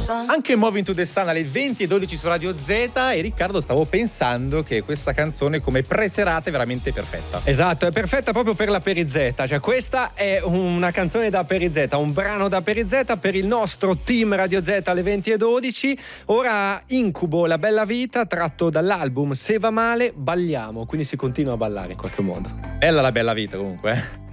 Anche Moving to the Sun alle 20:12 su Radio Z. E Riccardo, stavo pensando che questa canzone come preserata è veramente perfetta. Esatto, è perfetta proprio per la Perizeta. Cioè questa è una canzone da Perizeta, un brano da Perizeta per il nostro team Radio Z alle 20:12. Ora Incubo, La bella vita, tratto dall'album Se va male balliamo, quindi si continua a ballare in qualche modo. Bella la bella vita comunque.